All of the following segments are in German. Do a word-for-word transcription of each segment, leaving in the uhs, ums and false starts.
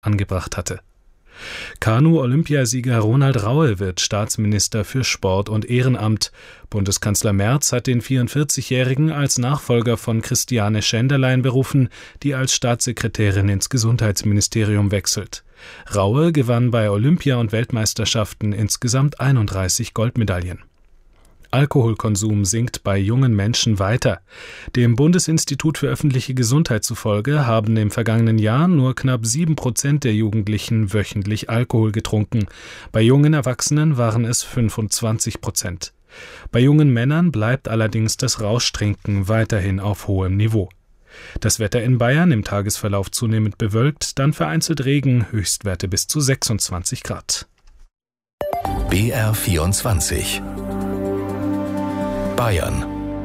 angebracht hatte. Kanu-Olympiasieger Ronald Raue wird Staatsminister für Sport und Ehrenamt. Bundeskanzler Merz hat den vierundvierzigjährigen als Nachfolger von Christiane Schenderlein berufen, die als Staatssekretärin ins Gesundheitsministerium wechselt. Raue gewann bei Olympia- und Weltmeisterschaften insgesamt einunddreißig Goldmedaillen. Alkoholkonsum sinkt bei jungen Menschen weiter. Dem Bundesinstitut für öffentliche Gesundheit zufolge haben im vergangenen Jahr nur knapp sieben Prozent der Jugendlichen wöchentlich Alkohol getrunken. Bei jungen Erwachsenen waren es fünfundzwanzig Prozent. Bei jungen Männern bleibt allerdings das Rauschtrinken weiterhin auf hohem Niveau. Das Wetter in Bayern im Tagesverlauf zunehmend bewölkt, dann vereinzelt Regen, Höchstwerte bis zu sechsundzwanzig Grad. B R vierundzwanzig Bayern.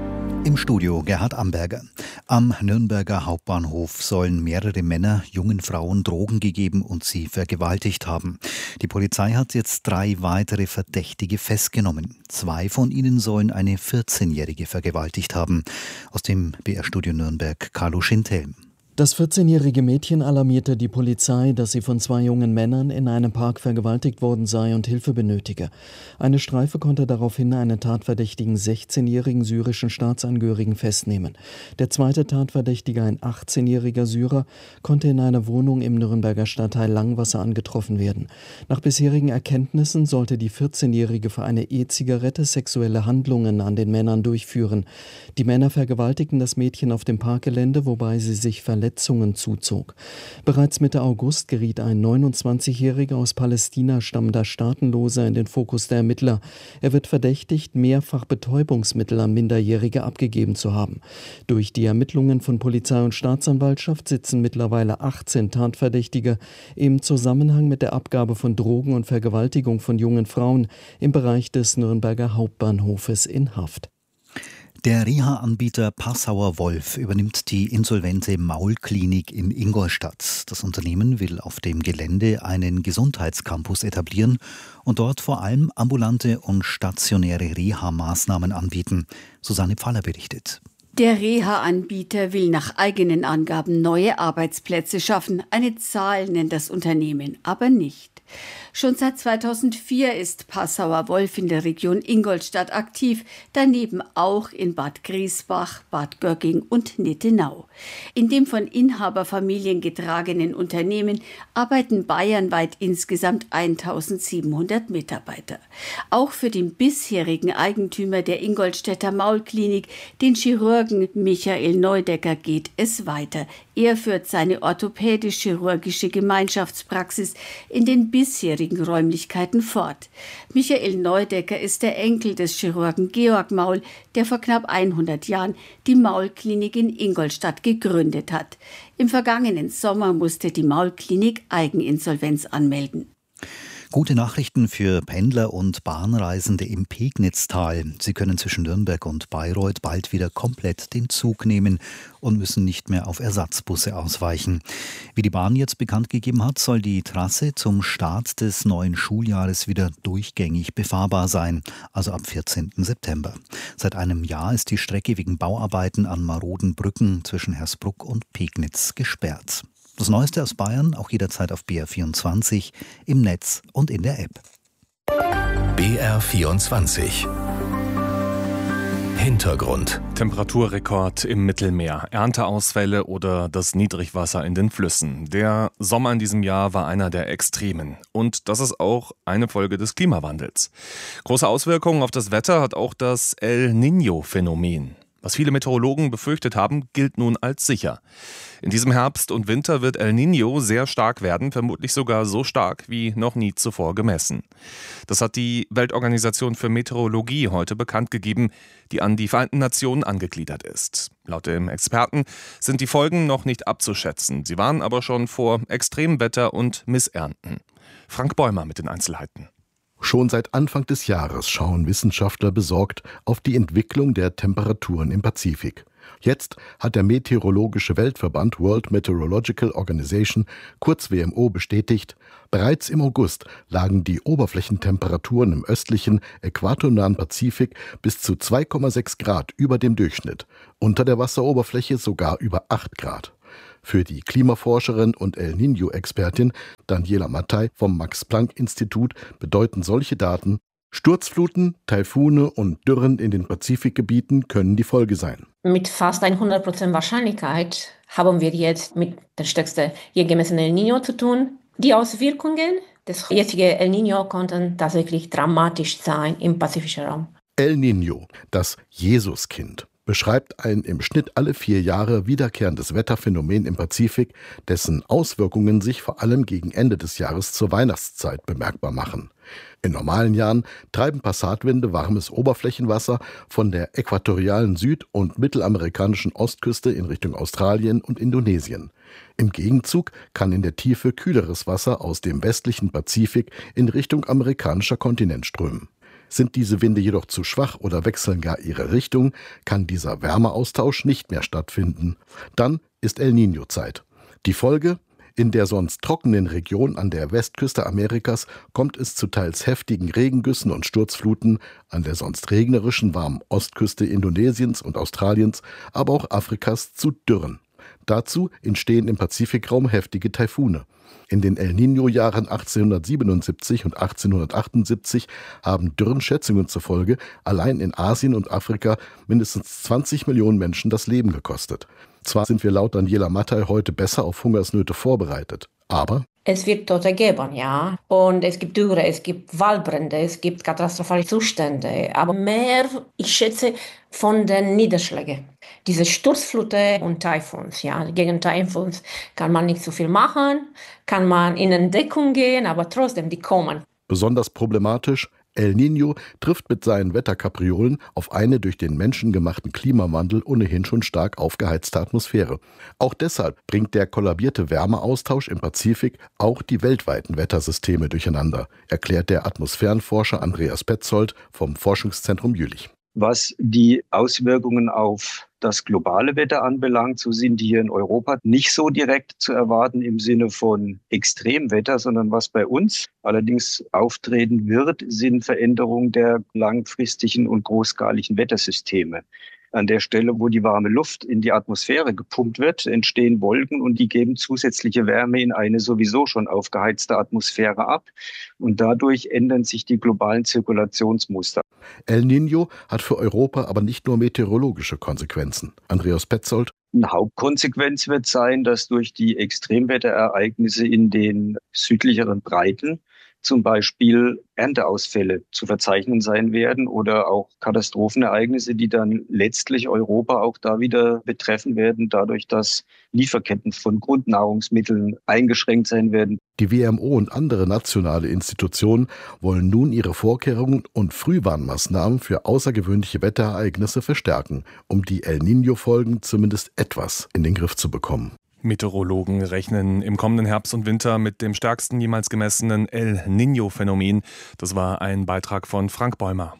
Im Studio Gerhard Amberger. Am Nürnberger Hauptbahnhof sollen mehrere Männer jungen Frauen Drogen gegeben und sie vergewaltigt haben. Die Polizei hat jetzt drei weitere Verdächtige festgenommen. Zwei von ihnen sollen eine vierzehnjährige vergewaltigt haben. Aus dem B R-Studio Nürnberg Carlo Schindhelm. Das vierzehnjährige Mädchen alarmierte die Polizei, dass sie von zwei jungen Männern in einem Park vergewaltigt worden sei und Hilfe benötige. Eine Streife konnte daraufhin einen tatverdächtigen sechzehnjährigen syrischen Staatsangehörigen festnehmen. Der zweite Tatverdächtige, ein achtzehnjähriger Syrer, konnte in einer Wohnung im Nürnberger Stadtteil Langwasser angetroffen werden. Nach bisherigen Erkenntnissen sollte die vierzehnjährige für eine E-Zigarette sexuelle Handlungen an den Männern durchführen. Die Männer vergewaltigten das Mädchen auf dem Parkgelände, wobei sie sich verletzten. Verletzungen zuzog. Bereits Mitte August geriet ein neunundzwanzigjähriger aus Palästina stammender Staatenloser in den Fokus der Ermittler. Er wird verdächtigt, mehrfach Betäubungsmittel an Minderjährige abgegeben zu haben. Durch die Ermittlungen von Polizei und Staatsanwaltschaft sitzen mittlerweile achtzehn Tatverdächtige im Zusammenhang mit der Abgabe von Drogen und Vergewaltigung von jungen Frauen im Bereich des Nürnberger Hauptbahnhofes in Haft. Der Reha-Anbieter Passauer Wolf übernimmt die insolvente Maulklinik in Ingolstadt. Das Unternehmen will auf dem Gelände einen Gesundheitscampus etablieren und dort vor allem ambulante und stationäre Reha-Maßnahmen anbieten. Susanne Pfaller berichtet. Der Reha-Anbieter will nach eigenen Angaben neue Arbeitsplätze schaffen. Eine Zahl nennt das Unternehmen aber nicht. Schon seit zweitausendvier ist Passauer Wolf in der Region Ingolstadt aktiv, daneben auch in Bad Griesbach, Bad Gögging und Nittenau. In dem von Inhaberfamilien getragenen Unternehmen arbeiten bayernweit insgesamt eintausendsiebenhundert Mitarbeiter. Auch für den bisherigen Eigentümer der Ingolstädter Maulklinik, den Chirurgen Michael Neudecker, geht es weiter. Er führt seine orthopädisch-chirurgische Gemeinschaftspraxis in den bisherigen Räumlichkeiten fort. Michael Neudecker ist der Enkel des Chirurgen Georg Maul, der vor knapp hundert Jahren die Maulklinik in Ingolstadt gegründet hat. Im vergangenen Sommer musste die Maulklinik Eigeninsolvenz anmelden. Gute Nachrichten für Pendler und Bahnreisende im Pegnitztal. Sie können zwischen Nürnberg und Bayreuth bald wieder komplett den Zug nehmen und müssen nicht mehr auf Ersatzbusse ausweichen. Wie die Bahn jetzt bekannt gegeben hat, soll die Trasse zum Start des neuen Schuljahres wieder durchgängig befahrbar sein, also ab vierzehnten September. Seit einem Jahr ist die Strecke wegen Bauarbeiten an maroden Brücken zwischen Hersbruck und Pegnitz gesperrt. Das Neueste aus Bayern auch jederzeit auf B R vierundzwanzig, im Netz und in der App. B R vierundzwanzig Hintergrund. Temperaturrekord im Mittelmeer, Ernteausfälle oder das Niedrigwasser in den Flüssen. Der Sommer in diesem Jahr war einer der Extremen. Und das ist auch eine Folge des Klimawandels. Große Auswirkungen auf das Wetter hat auch das El Niño-Phänomen. Was viele Meteorologen befürchtet haben, gilt nun als sicher. In diesem Herbst und Winter wird El Niño sehr stark werden, vermutlich sogar so stark wie noch nie zuvor gemessen. Das hat die Weltorganisation für Meteorologie heute bekannt gegeben, die an die Vereinten Nationen angegliedert ist. Laut dem Experten sind die Folgen noch nicht abzuschätzen. Sie warnen aber schon vor Extremwetter und Missernten. Frank Bäumer mit den Einzelheiten. Schon seit Anfang des Jahres schauen Wissenschaftler besorgt auf die Entwicklung der Temperaturen im Pazifik. Jetzt hat der meteorologische Weltverband World Meteorological Organization, kurz W M O, bestätigt, bereits im August lagen die Oberflächentemperaturen im östlichen, äquatornahen Pazifik bis zu zwei Komma sechs Grad über dem Durchschnitt, unter der Wasseroberfläche sogar über acht Grad. Für die Klimaforscherin und El Niño-Expertin Daniela Mattei vom Max-Planck-Institut bedeuten solche Daten: Sturzfluten, Taifune und Dürren in den Pazifikgebieten können die Folge sein. Mit fast hundert Prozent Wahrscheinlichkeit haben wir jetzt mit der stärksten je gemessenen El Niño zu tun. Die Auswirkungen des jetzigen El Niño konnten tatsächlich dramatisch sein im pazifischen Raum. El Niño, das Jesuskind, beschreibt ein im Schnitt alle vier Jahre wiederkehrendes Wetterphänomen im Pazifik, dessen Auswirkungen sich vor allem gegen Ende des Jahres zur Weihnachtszeit bemerkbar machen. In normalen Jahren treiben Passatwinde warmes Oberflächenwasser von der äquatorialen Süd- und mittelamerikanischen Ostküste in Richtung Australien und Indonesien. Im Gegenzug kann in der Tiefe kühleres Wasser aus dem westlichen Pazifik in Richtung amerikanischer Kontinent strömen. Sind diese Winde jedoch zu schwach oder wechseln gar ihre Richtung, kann dieser Wärmeaustausch nicht mehr stattfinden. Dann ist El Niño-Zeit. Die Folge: In der sonst trockenen Region an der Westküste Amerikas kommt es zu teils heftigen Regengüssen und Sturzfluten, an der sonst regnerischen warmen Ostküste Indonesiens und Australiens, aber auch Afrikas zu Dürren. Dazu entstehen im Pazifikraum heftige Taifune. In den El Niño-Jahren achtzehnhundertsiebenundsiebzig und achtzehnhundertachtundsiebzig haben Dürren Schätzungen zufolge allein in Asien und Afrika mindestens zwanzig Millionen Menschen das Leben gekostet. Zwar sind wir laut Daniela Mattei heute besser auf Hungersnöte vorbereitet, aber es wird Tote geben, ja. Und es gibt Dürre, es gibt Waldbrände, es gibt katastrophale Zustände. Aber mehr, ich schätze, von den Niederschlägen. Diese Sturzfluten und Taifuns, ja. Gegen Taifuns kann man nicht so viel machen, kann man in Entdeckung gehen, aber trotzdem, die kommen. Besonders problematisch: El Niño trifft mit seinen Wetterkapriolen auf eine durch den menschengemachten Klimawandel ohnehin schon stark aufgeheizte Atmosphäre. Auch deshalb bringt der kollabierte Wärmeaustausch im Pazifik auch die weltweiten Wettersysteme durcheinander, erklärt der Atmosphärenforscher Andreas Petzold vom Forschungszentrum Jülich. Was die Auswirkungen auf das globale Wetter anbelangt, so sind die hier in Europa nicht so direkt zu erwarten im Sinne von Extremwetter, sondern was bei uns allerdings auftreten wird, sind Veränderungen der langfristigen und großskaligen Wettersysteme. An der Stelle, wo die warme Luft in die Atmosphäre gepumpt wird, entstehen Wolken und die geben zusätzliche Wärme in eine sowieso schon aufgeheizte Atmosphäre ab. Und dadurch ändern sich die globalen Zirkulationsmuster. El Niño hat für Europa aber nicht nur meteorologische Konsequenzen. Andreas Petzold: Eine Hauptkonsequenz wird sein, dass durch die Extremwetterereignisse in den südlicheren Breiten zum Beispiel Ernteausfälle zu verzeichnen sein werden oder auch Katastrophenereignisse, die dann letztlich Europa auch da wieder betreffen werden, dadurch, dass Lieferketten von Grundnahrungsmitteln eingeschränkt sein werden. Die W M O und andere nationale Institutionen wollen nun ihre Vorkehrungen und Frühwarnmaßnahmen für außergewöhnliche Wetterereignisse verstärken, um die El Niño-Folgen zumindest etwas in den Griff zu bekommen. Meteorologen rechnen im kommenden Herbst und Winter mit dem stärksten jemals gemessenen El Niño-Phänomen. Das war ein Beitrag von Frank Bäumer.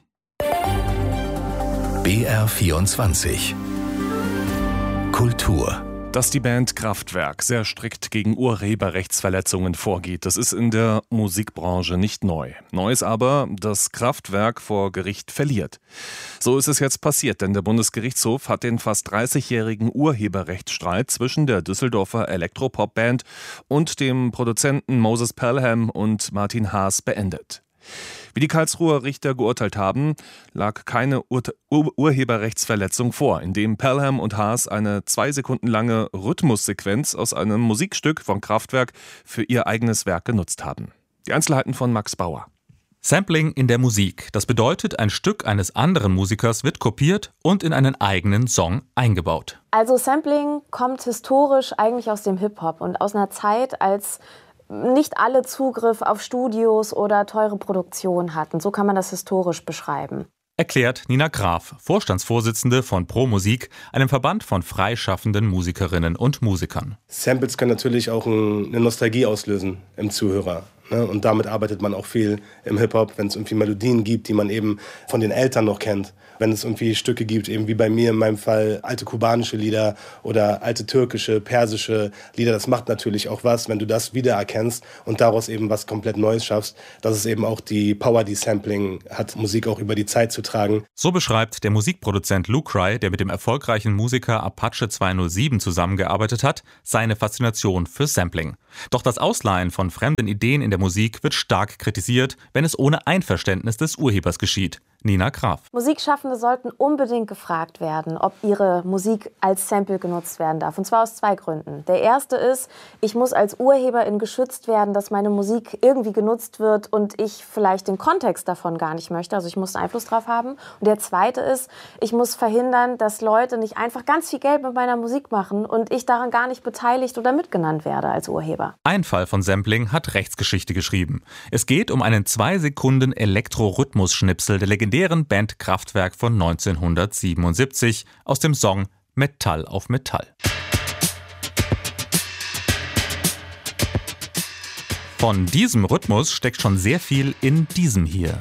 B R vierundzwanzig Kultur. Dass die Band Kraftwerk sehr strikt gegen Urheberrechtsverletzungen vorgeht, das ist in der Musikbranche nicht neu. Neu ist aber, dass Kraftwerk vor Gericht verliert. So ist es jetzt passiert, denn der Bundesgerichtshof hat den fast dreißigjährigen Urheberrechtsstreit zwischen der Düsseldorfer Elektropop-Band und dem Produzenten Moses Pelham und Martin Haas beendet. Wie die Karlsruher Richter geurteilt haben, lag keine Ur- Ur- Urheberrechtsverletzung vor, indem Pelham und Haas eine zwei Sekunden lange Rhythmussequenz aus einem Musikstück von Kraftwerk für ihr eigenes Werk genutzt haben. Die Einzelheiten von Max Bauer. Sampling in der Musik. Das bedeutet, ein Stück eines anderen Musikers wird kopiert und in einen eigenen Song eingebaut. Also Sampling kommt historisch eigentlich aus dem Hip-Hop und aus einer Zeit, als nicht alle Zugriff auf Studios oder teure Produktionen hatten. So kann man das historisch beschreiben. Erklärt Nina Graf, Vorstandsvorsitzende von Pro Musik, einem Verband von freischaffenden Musikerinnen und Musikern. Samples können natürlich auch eine Nostalgie auslösen im Zuhörer. Ne? Und damit arbeitet man auch viel im Hip-Hop, wenn es irgendwie Melodien gibt, die man eben von den Eltern noch kennt. Wenn es irgendwie Stücke gibt, eben wie bei mir in meinem Fall, alte kubanische Lieder oder alte türkische, persische Lieder, das macht natürlich auch was, wenn du das wiedererkennst und daraus eben was komplett Neues schaffst. Das ist eben auch die Power, die Sampling hat, Musik auch über die Zeit zu tragen. So beschreibt der Musikproduzent Lucry, der mit dem erfolgreichen Musiker Apache zweihundertsieben zusammengearbeitet hat, seine Faszination für Sampling. Doch das Ausleihen von fremden Ideen in der Musik wird stark kritisiert, wenn es ohne Einverständnis des Urhebers geschieht. Nina Graf. Musikschaffende sollten unbedingt gefragt werden, ob ihre Musik als Sample genutzt werden darf. Und zwar aus zwei Gründen. Der erste ist, ich muss als Urheberin geschützt werden, dass meine Musik irgendwie genutzt wird und ich vielleicht den Kontext davon gar nicht möchte. Also ich muss Einfluss drauf haben. Und der zweite ist, ich muss verhindern, dass Leute nicht einfach ganz viel Geld mit meiner Musik machen und ich daran gar nicht beteiligt oder mitgenannt werde als Urheber. Ein Fall von Sampling hat Rechtsgeschichte geschrieben. Es geht um einen zwei Sekunden Elektro-Rhythmus-Schnipsel der legendären Band Kraftwerk von neunzehnhundertsiebenundsiebzig aus dem Song Metall auf Metall. Von diesem Rhythmus steckt schon sehr viel in diesem hier.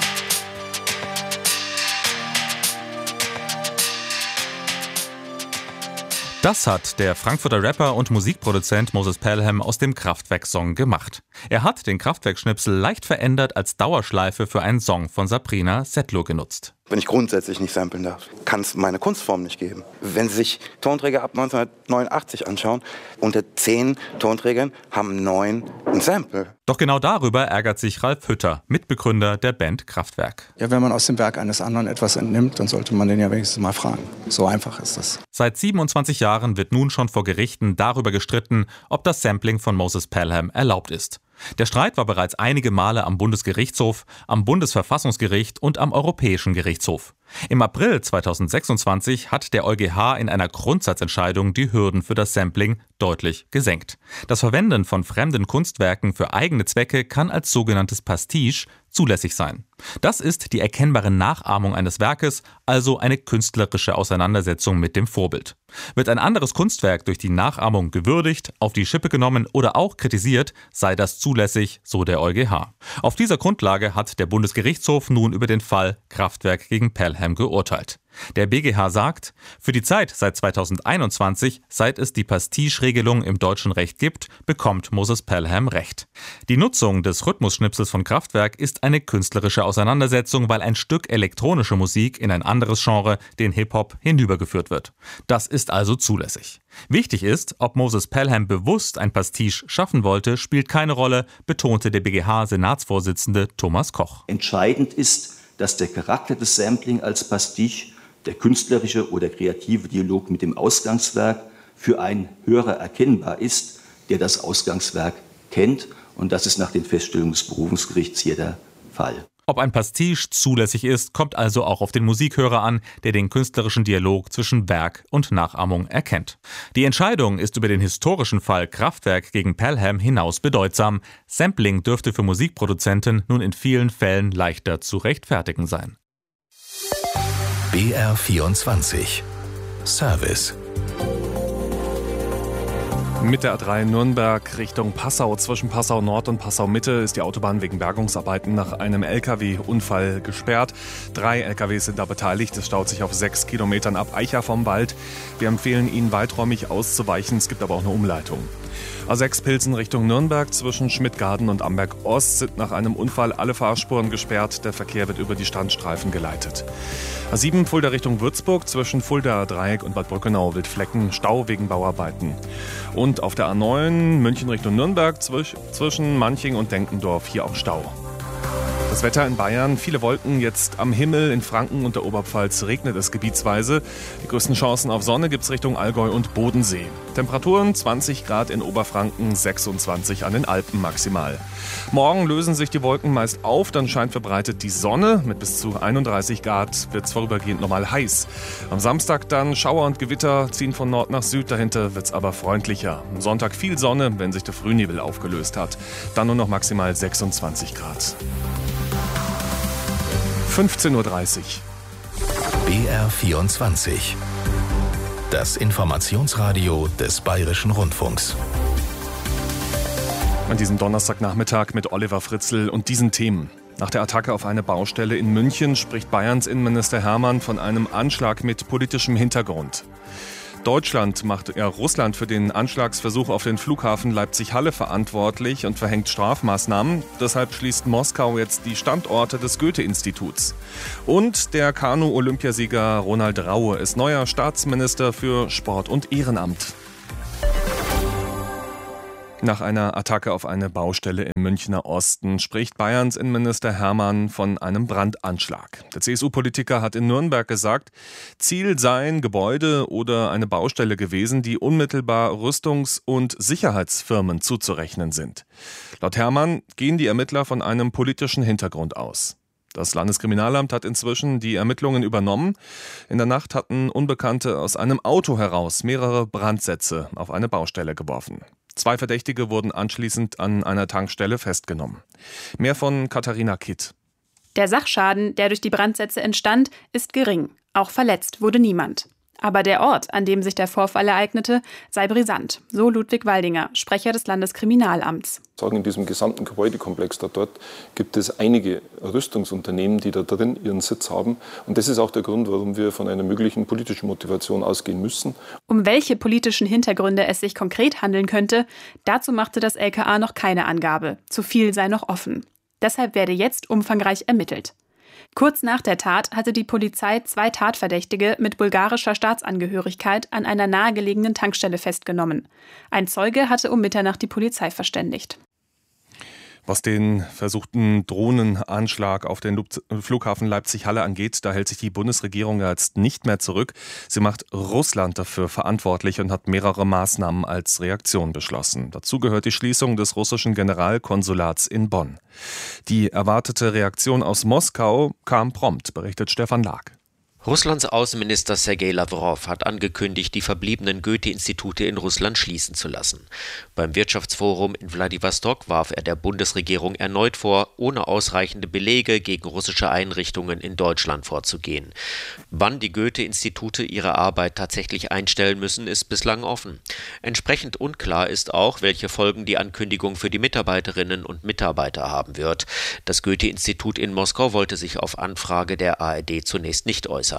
Das hat der Frankfurter Rapper und Musikproduzent Moses Pelham aus dem Kraftwerk-Song gemacht. Er hat den Kraftwerk-Schnipsel leicht verändert als Dauerschleife für einen Song von Sabrina Settler genutzt. Wenn ich grundsätzlich nicht samplen darf, kann es meine Kunstform nicht geben. Wenn Sie sich Tonträger ab neunzehnhundertneunundachtzig anschauen, unter zehn Tonträgern haben neun ein Sample. Doch genau darüber ärgert sich Ralf Hütter, Mitbegründer der Band Kraftwerk. Ja, wenn man aus dem Werk eines anderen etwas entnimmt, dann sollte man den ja wenigstens mal fragen. So einfach ist das. Seit siebenundzwanzig Jahren wird nun schon vor Gerichten darüber gestritten, ob das Sampling von Moses Pelham erlaubt ist. Der Streit war bereits einige Male am Bundesgerichtshof, am Bundesverfassungsgericht und am Europäischen Gerichtshof. Im April zweitausendsechsundzwanzig hat der EuGH in einer Grundsatzentscheidung die Hürden für das Sampling deutlich gesenkt. Das Verwenden von fremden Kunstwerken für eigene Zwecke kann als sogenanntes Pastiche zulässig sein. Das ist die erkennbare Nachahmung eines Werkes, also eine künstlerische Auseinandersetzung mit dem Vorbild. Wird ein anderes Kunstwerk durch die Nachahmung gewürdigt, auf die Schippe genommen oder auch kritisiert, sei das zulässig, so der EuGH. Auf dieser Grundlage hat der Bundesgerichtshof nun über den Fall Kraftwerk gegen Pelham geurteilt. Der B G H sagt, für die Zeit seit zweitausendeinundzwanzig, seit es die Pastiche-Regelung im deutschen Recht gibt, bekommt Moses Pelham Recht. Die Nutzung des Rhythmusschnipsels von Kraftwerk ist eine künstlerische Auseinandersetzung, weil ein Stück elektronische Musik in ein anderes Genre, den Hip-Hop, hinübergeführt wird. Das ist also zulässig. Wichtig ist, ob Moses Pelham bewusst ein Pastiche schaffen wollte, spielt keine Rolle, betonte der B G H-Senatsvorsitzende Thomas Koch. Entscheidend ist, dass der Charakter des Sampling als Pastiche, der künstlerische oder kreative Dialog mit dem Ausgangswerk, für einen Hörer erkennbar ist, der das Ausgangswerk kennt. Und das ist nach den Feststellungen des Berufungsgerichts hier der Fall. Ob ein Pastiche zulässig ist, kommt also auch auf den Musikhörer an, der den künstlerischen Dialog zwischen Werk und Nachahmung erkennt. Die Entscheidung ist über den historischen Fall Kraftwerk gegen Pelham hinaus bedeutsam. Sampling dürfte für Musikproduzenten nun in vielen Fällen leichter zu rechtfertigen sein. B R vierundzwanzig Service. Mit der A drei Nürnberg Richtung Passau, zwischen Passau Nord und Passau Mitte, ist die Autobahn wegen Bergungsarbeiten nach einem L K W-Unfall gesperrt. Drei L K Ws sind da beteiligt. Es staut sich auf sechs Kilometern ab Eicher vom Wald. Wir empfehlen Ihnen, weiträumig auszuweichen. Es gibt aber auch eine Umleitung. A sechs Pilsen Richtung Nürnberg, zwischen Schmidtgarten und Amberg Ost sind nach einem Unfall alle Fahrspuren gesperrt. Der Verkehr wird über die Standstreifen geleitet. A sieben Fulda Richtung Würzburg, zwischen Fulda Dreieck und Bad Brückenau Wildflecken, Stau wegen Bauarbeiten. Und auf der A neun München Richtung Nürnberg, zwisch, zwischen Manching und Denkendorf, hier auch Stau. Das Wetter in Bayern, viele Wolken, jetzt am Himmel. In Franken und der Oberpfalz regnet es gebietsweise. Die größten Chancen auf Sonne gibt es Richtung Allgäu und Bodensee. Temperaturen zwanzig Grad in Oberfranken, sechsundzwanzig an den Alpen maximal. Morgen lösen sich die Wolken meist auf, dann scheint verbreitet die Sonne. Mit bis zu einunddreißig Grad wird es vorübergehend normal heiß. Am Samstag dann Schauer und Gewitter ziehen von Nord nach Süd, dahinter wird es aber freundlicher. Am Sonntag viel Sonne, wenn sich der Frühnebel aufgelöst hat. Dann nur noch maximal sechsundzwanzig Grad. fünfzehn Uhr dreißig. B R vierundzwanzig. Das Informationsradio des Bayerischen Rundfunks. An diesem Donnerstagnachmittag mit Oliver Fritzl und diesen Themen. Nach der Attacke auf eine Baustelle in München spricht Bayerns Innenminister Hermann von einem Anschlag mit politischem Hintergrund. Deutschland macht ja Russland für den Anschlagsversuch auf den Flughafen Leipzig-Halle verantwortlich und verhängt Strafmaßnahmen. Deshalb schließt Moskau jetzt die Standorte des Goethe-Instituts. Und der Kanu-Olympiasieger Ronald Raue ist neuer Staatsminister für Sport und Ehrenamt. Nach einer Attacke auf eine Baustelle im Münchner Osten spricht Bayerns Innenminister Hermann von einem Brandanschlag. Der C S U-Politiker hat in Nürnberg gesagt, Ziel seien Gebäude oder eine Baustelle gewesen, die unmittelbar Rüstungs- und Sicherheitsfirmen zuzurechnen sind. Laut Hermann gehen die Ermittler von einem politischen Hintergrund aus. Das Landeskriminalamt hat inzwischen die Ermittlungen übernommen. In der Nacht hatten Unbekannte aus einem Auto heraus mehrere Brandsätze auf eine Baustelle geworfen. Zwei Verdächtige wurden anschließend an einer Tankstelle festgenommen. Mehr von Katharina Kitt. Der Sachschaden, der durch die Brandsätze entstand, ist gering. Auch verletzt wurde niemand. Aber der Ort, an dem sich der Vorfall ereignete, sei brisant, so Ludwig Waldinger, Sprecher des Landeskriminalamts. Sagen, in diesem gesamten Gebäudekomplex da dort gibt es einige Rüstungsunternehmen, die da drin ihren Sitz haben. Und das ist auch der Grund, warum wir von einer möglichen politischen Motivation ausgehen müssen. Um welche politischen Hintergründe es sich konkret handeln könnte, dazu machte das L K A noch keine Angabe. Zu viel sei noch offen. Deshalb werde jetzt umfangreich ermittelt. Kurz nach der Tat hatte die Polizei zwei Tatverdächtige mit bulgarischer Staatsangehörigkeit an einer nahegelegenen Tankstelle festgenommen. Ein Zeuge hatte um Mitternacht die Polizei verständigt. Was den versuchten Drohnenanschlag auf den Flughafen Leipzig-Halle angeht, da hält sich die Bundesregierung jetzt nicht mehr zurück. Sie macht Russland dafür verantwortlich und hat mehrere Maßnahmen als Reaktion beschlossen. Dazu gehört die Schließung des russischen Generalkonsulats in Bonn. Die erwartete Reaktion aus Moskau kam prompt, berichtet Stefan Lag. Russlands Außenminister Sergei Lawrow hat angekündigt, die verbliebenen Goethe-Institute in Russland schließen zu lassen. Beim Wirtschaftsforum in Wladiwostok warf er der Bundesregierung erneut vor, ohne ausreichende Belege gegen russische Einrichtungen in Deutschland vorzugehen. Wann die Goethe-Institute ihre Arbeit tatsächlich einstellen müssen, ist bislang offen. Entsprechend unklar ist auch, welche Folgen die Ankündigung für die Mitarbeiterinnen und Mitarbeiter haben wird. Das Goethe-Institut in Moskau wollte sich auf Anfrage der A R D zunächst nicht äußern.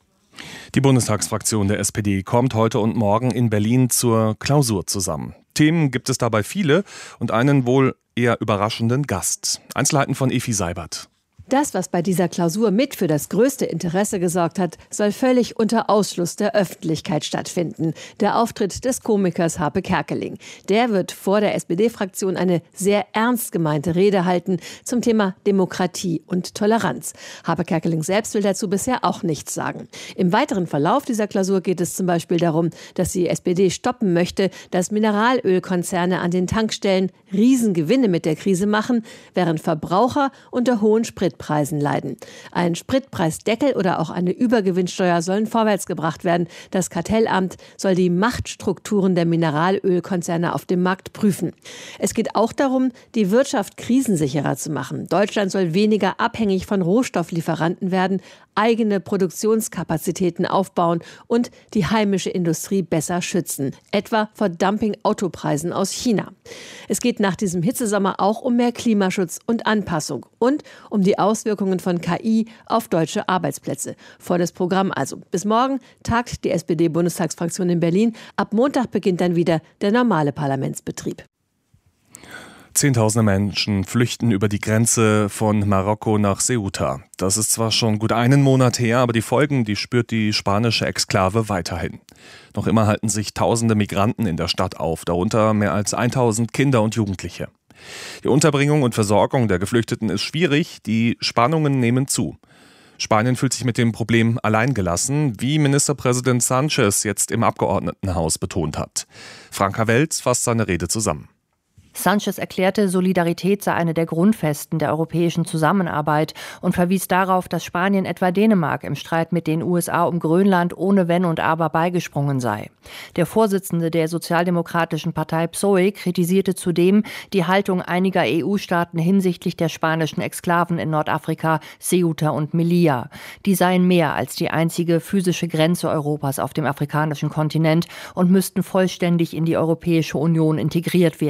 Die Bundestagsfraktion der S P D kommt heute und morgen in Berlin zur Klausur zusammen. Themen gibt es dabei viele und einen wohl eher überraschenden Gast. Einzelheiten von Efi Seibert. Das, was bei dieser Klausur mit für das größte Interesse gesorgt hat, soll völlig unter Ausschluss der Öffentlichkeit stattfinden. Der Auftritt des Komikers Harpe Kerkeling. Der wird vor der S P D-Fraktion eine sehr ernst gemeinte Rede halten zum Thema Demokratie und Toleranz. Harpe Kerkeling selbst will dazu bisher auch nichts sagen. Im weiteren Verlauf dieser Klausur geht es zum Beispiel darum, dass die S P D stoppen möchte, dass Mineralölkonzerne an den Tankstellen Riesengewinne mit der Krise machen, während Verbraucher unter hohen Sprit Preisen leiden. Ein Spritpreisdeckel oder auch eine Übergewinnsteuer sollen vorwärts gebracht werden. Das Kartellamt soll die Machtstrukturen der Mineralölkonzerne auf dem Markt prüfen. Es geht auch darum, die Wirtschaft krisensicherer zu machen. Deutschland soll weniger abhängig von Rohstofflieferanten werden, eigene Produktionskapazitäten aufbauen und die heimische Industrie besser schützen, etwa vor Dumping-Autopreisen aus China. Es geht nach diesem Hitzesommer auch um mehr Klimaschutz und Anpassung und um die Auswirkungen von K I auf deutsche Arbeitsplätze. Volles Programm also. Bis morgen tagt die S P D-Bundestagsfraktion in Berlin. Ab Montag beginnt dann wieder der normale Parlamentsbetrieb. Zehntausende Menschen flüchten über die Grenze von Marokko nach Ceuta. Das ist zwar schon gut einen Monat her, aber die Folgen, die spürt die spanische Exklave weiterhin. Noch immer halten sich tausende Migranten in der Stadt auf, darunter mehr als tausend Kinder und Jugendliche. Die Unterbringung und Versorgung der Geflüchteten ist schwierig, die Spannungen nehmen zu. Spanien fühlt sich mit dem Problem alleingelassen, wie Ministerpräsident Sánchez jetzt im Abgeordnetenhaus betont hat. Franka Welz fasst seine Rede zusammen. Sánchez erklärte, Solidarität sei eine der Grundfesten der europäischen Zusammenarbeit und verwies darauf, dass Spanien etwa Dänemark im Streit mit den U S A um Grönland ohne Wenn und Aber beigesprungen sei. Der Vorsitzende der sozialdemokratischen Partei P S O E kritisierte zudem die Haltung einiger E U-Staaten hinsichtlich der spanischen Exklaven in Nordafrika, Ceuta und Melilla. Die seien mehr als die einzige physische Grenze Europas auf dem afrikanischen Kontinent und müssten vollständig in die Europäische Union integriert werden.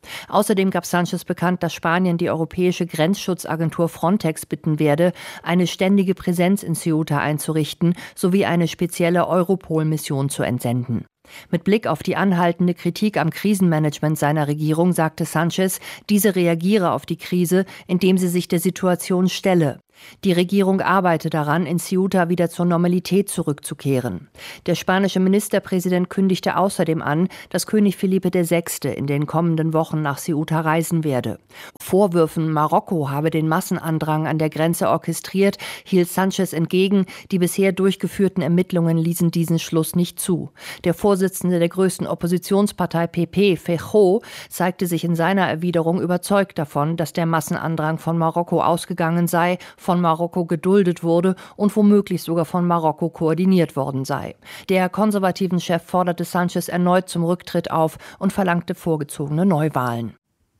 Außerdem gab Sanchez bekannt, dass Spanien die europäische Grenzschutzagentur Frontex bitten werde, eine ständige Präsenz in Ceuta einzurichten sowie eine spezielle Europol-Mission zu entsenden. Mit Blick auf die anhaltende Kritik am Krisenmanagement seiner Regierung sagte Sanchez, diese reagiere auf die Krise, indem sie sich der Situation stelle. Die Regierung arbeite daran, in Ceuta wieder zur Normalität zurückzukehren. Der spanische Ministerpräsident kündigte außerdem an, dass König Felipe der Sechste in den kommenden Wochen nach Ceuta reisen werde. Vorwürfen, Marokko habe den Massenandrang an der Grenze orchestriert, hielt Sanchez entgegen. Die bisher durchgeführten Ermittlungen ließen diesen Schluss nicht zu. Der Vorsitzende der größten Oppositionspartei P P, Feijóo, zeigte sich in seiner Erwiderung überzeugt davon, dass der Massenandrang von Marokko ausgegangen sei, von Marokko geduldet wurde und womöglich sogar von Marokko koordiniert worden sei. Der konservativen Chef forderte Sanchez erneut zum Rücktritt auf und verlangte vorgezogene Neuwahlen.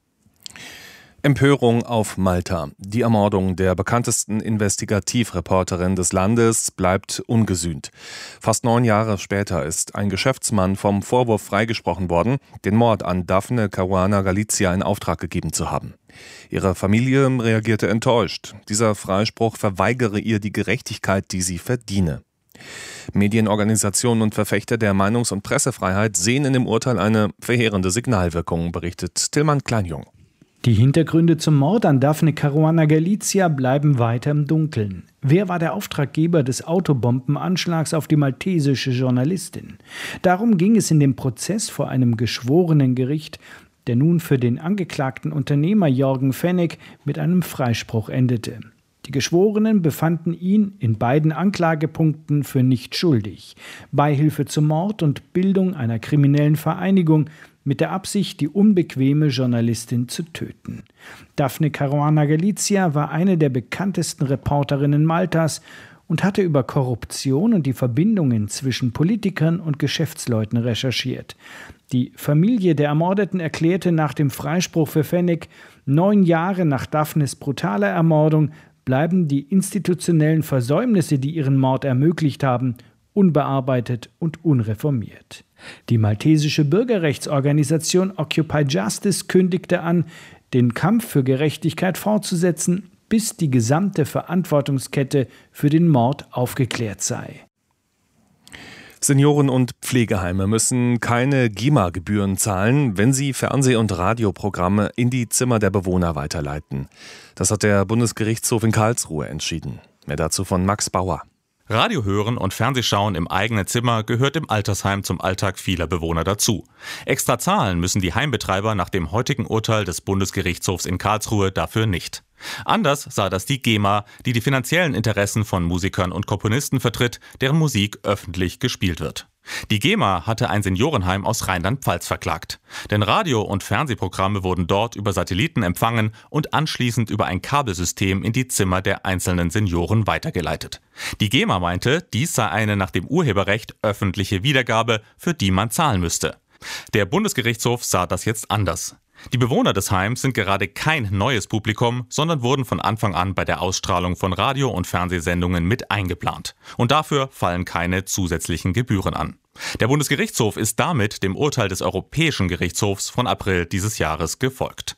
Empörung auf Malta. Die Ermordung der bekanntesten Investigativreporterin des Landes bleibt ungesühnt. Fast neun Jahre später ist ein Geschäftsmann vom Vorwurf freigesprochen worden, den Mord an Daphne Caruana Galizia in Auftrag gegeben zu haben. Ihre Familie reagierte enttäuscht. Dieser Freispruch verweigere ihr die Gerechtigkeit, die sie verdiene. Medienorganisationen und Verfechter der Meinungs- und Pressefreiheit sehen in dem Urteil eine verheerende Signalwirkung, berichtet Tillmann Kleinjung. Die Hintergründe zum Mord an Daphne Caruana Galizia bleiben weiter im Dunkeln. Wer war der Auftraggeber des Autobombenanschlags auf die maltesische Journalistin? Darum ging es in dem Prozess vor einem Geschworenengericht, der nun für den angeklagten Unternehmer Jorgen Fenech mit einem Freispruch endete. Die Geschworenen befanden ihn in beiden Anklagepunkten für nicht schuldig. Beihilfe zum Mord und Bildung einer kriminellen Vereinigung mit der Absicht, die unbequeme Journalistin zu töten. Daphne Caruana Galizia war eine der bekanntesten Reporterinnen Maltas und hatte über Korruption und die Verbindungen zwischen Politikern und Geschäftsleuten recherchiert. Die Familie der Ermordeten erklärte nach dem Freispruch für Fenech, neun Jahre nach Daphnes brutaler Ermordung bleiben die institutionellen Versäumnisse, die ihren Mord ermöglicht haben, unbearbeitet und unreformiert. Die maltesische Bürgerrechtsorganisation Occupy Justice kündigte an, den Kampf für Gerechtigkeit fortzusetzen, bis die gesamte Verantwortungskette für den Mord aufgeklärt sei. Senioren- und Pflegeheime müssen keine G E M A-Gebühren zahlen, wenn sie Fernseh- und Radioprogramme in die Zimmer der Bewohner weiterleiten. Das hat der Bundesgerichtshof in Karlsruhe entschieden. Mehr dazu von Max Bauer. Radio hören und Fernsehschauen im eigenen Zimmer gehört im Altersheim zum Alltag vieler Bewohner dazu. Extra zahlen müssen die Heimbetreiber nach dem heutigen Urteil des Bundesgerichtshofs in Karlsruhe dafür nicht. Anders sah das die G E M A, die die finanziellen Interessen von Musikern und Komponisten vertritt, deren Musik öffentlich gespielt wird. Die G E M A hatte ein Seniorenheim aus Rheinland-Pfalz verklagt. Denn Radio- und Fernsehprogramme wurden dort über Satelliten empfangen und anschließend über ein Kabelsystem in die Zimmer der einzelnen Senioren weitergeleitet. Die G E M A meinte, dies sei eine nach dem Urheberrecht öffentliche Wiedergabe, für die man zahlen müsste. Der Bundesgerichtshof sah das jetzt anders. Die Bewohner des Heims sind gerade kein neues Publikum, sondern wurden von Anfang an bei der Ausstrahlung von Radio- und Fernsehsendungen mit eingeplant. Und dafür fallen keine zusätzlichen Gebühren an. Der Bundesgerichtshof ist damit dem Urteil des Europäischen Gerichtshofs von April dieses Jahres gefolgt.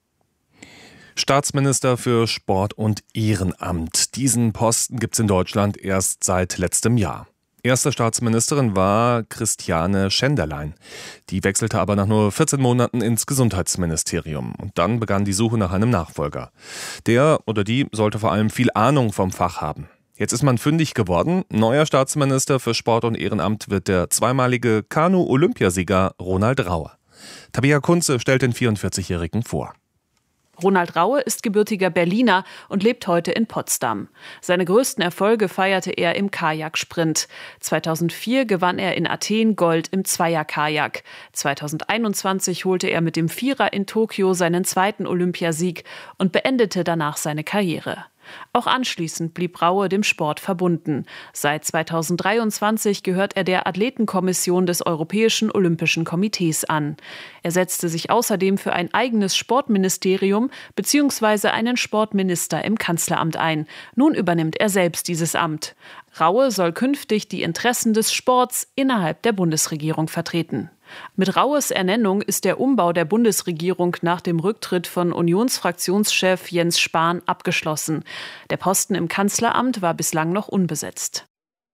Staatsminister für Sport und Ehrenamt. Diesen Posten gibt es in Deutschland erst seit letztem Jahr. Erste Staatsministerin war Christiane Schenderlein. Die wechselte aber nach nur vierzehn Monaten ins Gesundheitsministerium. Und dann begann die Suche nach einem Nachfolger. Der oder die sollte vor allem viel Ahnung vom Fach haben. Jetzt ist man fündig geworden. Neuer Staatsminister für Sport und Ehrenamt wird der zweimalige Kanu-Olympiasieger Ronald Raue. Tabea Kunze stellt den vierundvierzigjährigen vor. Ronald Raue ist gebürtiger Berliner und lebt heute in Potsdam. Seine größten Erfolge feierte er im Kajaksprint. zweitausendvier gewann er in Athen Gold im Zweierkajak. zweitausendeinundzwanzig holte er mit dem Vierer in Tokio seinen zweiten Olympiasieg und beendete danach seine Karriere. Auch anschließend blieb Raue dem Sport verbunden. Seit zweitausenddreiundzwanzig gehört er der Athletenkommission des Europäischen Olympischen Komitees an. Er setzte sich außerdem für ein eigenes Sportministerium bzw. einen Sportminister im Kanzleramt ein. Nun übernimmt er selbst dieses Amt. Raue soll künftig die Interessen des Sports innerhalb der Bundesregierung vertreten. Mit Raues Ernennung ist der Umbau der Bundesregierung nach dem Rücktritt von Unionsfraktionschef Jens Spahn abgeschlossen. Der Posten im Kanzleramt war bislang noch unbesetzt.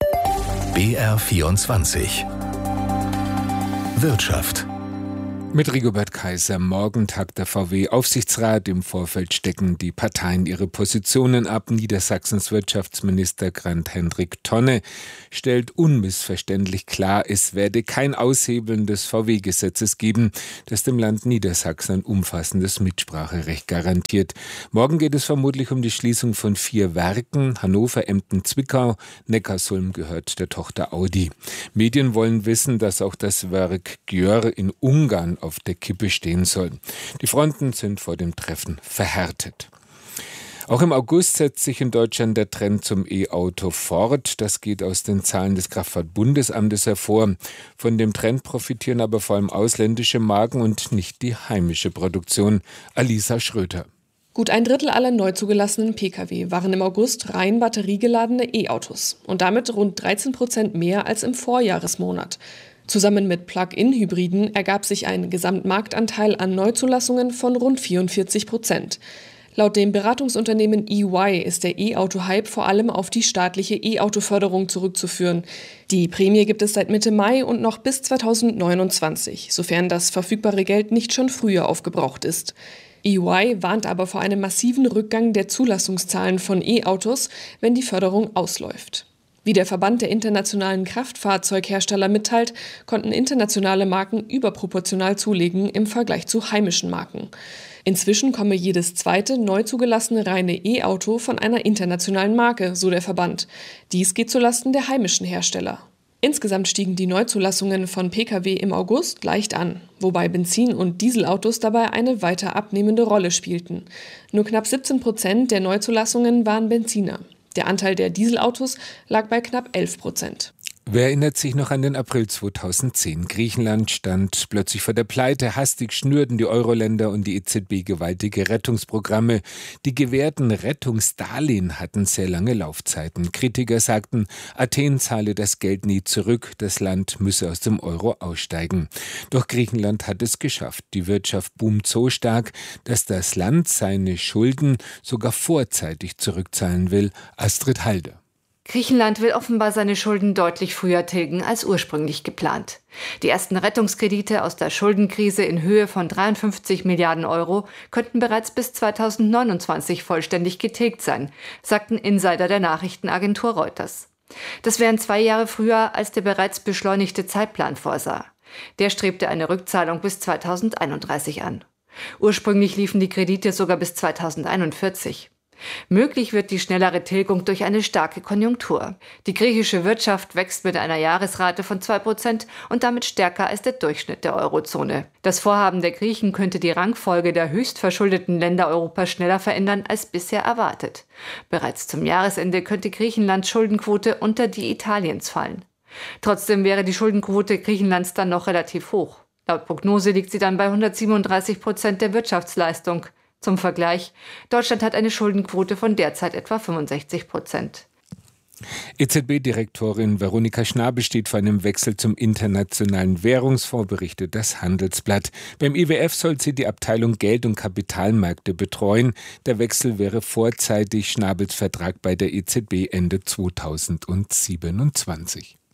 B R vierundzwanzig Wirtschaft. Mit Rigobert Kaiser. Morgen tagt der V W-Aufsichtsrat. Im Vorfeld stecken die Parteien ihre Positionen ab. Niedersachsens Wirtschaftsminister Grant-Hendrik Tonne stellt unmissverständlich klar, es werde kein Aushebeln des V W-Gesetzes geben, das dem Land Niedersachsen ein umfassendes Mitspracherecht garantiert. Morgen geht es vermutlich um die Schließung von vier Werken. Hannover, Emden, Zwickau, Neckarsulm gehört der Tochter Audi. Medien wollen wissen, dass auch das Werk Győr in Ungarn auf der Kippe stehen soll. Die Fronten sind vor dem Treffen verhärtet. Auch im August setzt sich in Deutschland der Trend zum E-Auto fort. Das geht aus den Zahlen des Kraftfahrtbundesamtes hervor. Von dem Trend profitieren aber vor allem ausländische Marken und nicht die heimische Produktion. Alisa Schröter. Gut ein Drittel aller neu zugelassenen Pkw waren im August rein batteriegeladene E-Autos und damit rund dreizehn Prozent mehr als im Vorjahresmonat. Zusammen mit Plug-in-Hybriden ergab sich ein Gesamtmarktanteil an Neuzulassungen von rund vierundvierzig Prozent. Laut dem Beratungsunternehmen E Y ist der E-Auto-Hype vor allem auf die staatliche E-Auto-Förderung zurückzuführen. Die Prämie gibt es seit Mitte Mai und noch bis zweitausendneunundzwanzig, sofern das verfügbare Geld nicht schon früher aufgebraucht ist. E Y warnt aber vor einem massiven Rückgang der Zulassungszahlen von E-Autos, wenn die Förderung ausläuft. Wie der Verband der internationalen Kraftfahrzeughersteller mitteilt, konnten internationale Marken überproportional zulegen im Vergleich zu heimischen Marken. Inzwischen komme jedes zweite neu zugelassene reine E-Auto von einer internationalen Marke, so der Verband. Dies geht zulasten der heimischen Hersteller. Insgesamt stiegen die Neuzulassungen von Pkw im August leicht an, wobei Benzin- und Dieselautos dabei eine weiter abnehmende Rolle spielten. Nur knapp siebzehn Prozent der Neuzulassungen waren Benziner. Der Anteil der Dieselautos lag bei knapp elf Prozent. Wer erinnert sich noch an den April zweitausendzehn? Griechenland stand plötzlich vor der Pleite. Hastig schnürten die Euro-Länder und die E Z B gewaltige Rettungsprogramme. Die gewährten Rettungsdarlehen hatten sehr lange Laufzeiten. Kritiker sagten, Athen zahle das Geld nie zurück. Das Land müsse aus dem Euro aussteigen. Doch Griechenland hat es geschafft. Die Wirtschaft boomt so stark, dass das Land seine Schulden sogar vorzeitig zurückzahlen will. Astrid Halde. Griechenland will offenbar seine Schulden deutlich früher tilgen als ursprünglich geplant. Die ersten Rettungskredite aus der Schuldenkrise in Höhe von dreiundfünfzig Milliarden Euro könnten bereits bis zweitausendneunundzwanzig vollständig getilgt sein, sagten Insider der Nachrichtenagentur Reuters. Das wären zwei Jahre früher, als der bereits beschleunigte Zeitplan vorsah. Der strebte eine Rückzahlung bis zweitausendeinunddreißig an. Ursprünglich liefen die Kredite sogar bis zweitausendeinundvierzig. Möglich wird die schnellere Tilgung durch eine starke Konjunktur. Die griechische Wirtschaft wächst mit einer Jahresrate von zwei Prozent und damit stärker als der Durchschnitt der Eurozone. Das Vorhaben der Griechen könnte die Rangfolge der höchstverschuldeten Länder Europas schneller verändern als bisher erwartet. Bereits zum Jahresende könnte Griechenlands Schuldenquote unter die Italiens fallen. Trotzdem wäre die Schuldenquote Griechenlands dann noch relativ hoch. Laut Prognose liegt sie dann bei hundertsiebenunddreißig Prozent der Wirtschaftsleistung. Zum Vergleich, Deutschland hat eine Schuldenquote von derzeit etwa fünfundsechzig Prozent. E Z B-Direktorin Veronika Schnabel steht vor einem Wechsel zum Internationalen Währungsfonds, berichtet das Handelsblatt. Beim I W F soll sie die Abteilung Geld- und Kapitalmärkte betreuen. Der Wechsel wäre vorzeitig. Schnabels Vertrag bei der E Z B Ende zweitausendsiebenundzwanzig.